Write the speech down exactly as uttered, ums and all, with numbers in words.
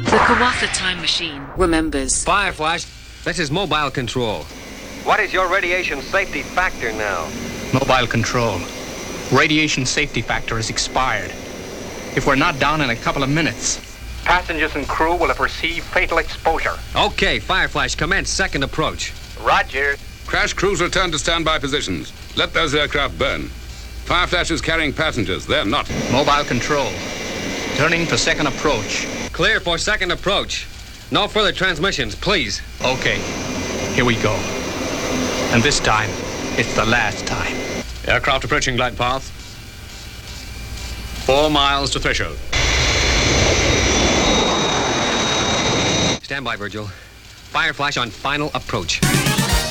The Kawatha time machine remembers. Fireflash, this is mobile control. What is your radiation safety factor now? Mobile control. Radiation safety factor is expired. If we're not down in a couple of minutes, passengers and crew will have received fatal exposure. Okay, Fireflash, commence second approach. Roger. Crash crews return to standby positions. Let those aircraft burn. Fireflash is carrying passengers. They're not. Mobile control. Turning to second approach. Clear for second approach. No further transmissions, please. Okay, here we go. And this time, it's the last time. Aircraft approaching glide path. Four miles to threshold. Stand by, Virgil. Fireflash on final approach.